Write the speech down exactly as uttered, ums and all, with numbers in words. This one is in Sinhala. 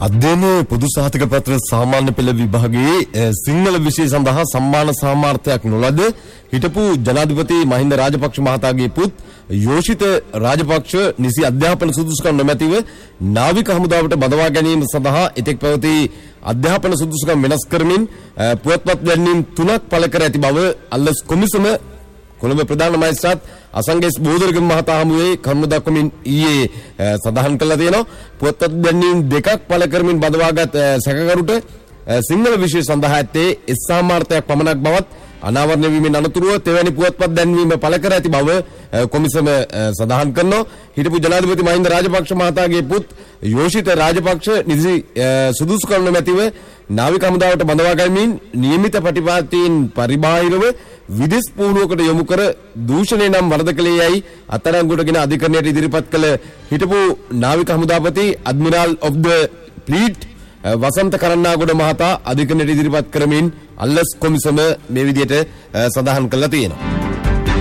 අධ්‍යයන පොදු සහතික පත්‍ර සාමාන්‍ය පෙළ විභාගයේ සිංහල විෂය සඳහා සම්මාන සාමාර්ථයක් නොලද හිටපු ජනාධිපති මහින්ද රාජපක්ෂ මහතාගේ පුත් යෝෂිත රාජපක්ෂ නිසි අධ්‍යාපන සුදුසුකම් නොමැතිව නාවික හමුදාවට බදවා ගැනීම සඳහා එතෙක් පැවති අධ්‍යාපන සුදුසුකම් වෙනස් කරමින් පුවත්පත් දැන්වීම් තුනක් පළ කර ඇති බව අල්ලස් කොමිසම කොළඹ ප්‍රධාන මහේස්ත්‍රාත් අසංගේස් බෝධරගම මහතා හමුවේ කරුණු දක්වමින් ඊයේ සඳහන් කළා තියෙනවා. පුවත්පත් දැන්වීම් දෙකක් පළ කරමින් බදවාගත් සැකකරුට සිංහල විෂය සඳහා ඇත්තේ එස් සාමාර්ථයක් පමණක් බවත් අනාවරණය වීමෙන් අනතුරුව තෙවැනි පුවත්පත් දැන්වීම පළ කර ඇති බව කොමිසම සඳහන් කරනවා. හිටපු ජනාධිපති මහින්ද රාජපක්ෂ මහතාගේ පුත් යෝෂිත රාජපක්ෂ නිසි සුදුසුකම් නොමැතිව නාවික හමුදාවට බඳවා ගැනීමෙන් නියමිත ප්‍රතිපත්තියෙන් පරිබාහිරව විදේශ පුහුණුවකට යොමු කර දූෂණය නම් වරද කළේ යයි අත්අඩංගුවටගෙන අධිකරණයට ඉදිරිපත් කළ හිටපු නාවික හමුදාපති ඇඩ්මිරල් ඔෆ් ද ෆ්ලීට් වසන්ත කරන්නාගොඩ මහතා අධිකරණයට ඉදිරිපත් කරමින් අල්ලස් කොමිසම මේ විදිහට සඳහන් කළා තියෙනවා.